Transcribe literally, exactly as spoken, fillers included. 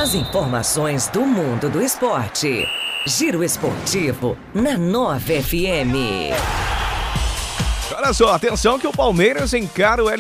As informações do mundo do esporte. Giro Esportivo na Nova F M. Olha só, atenção que o Palmeiras encara o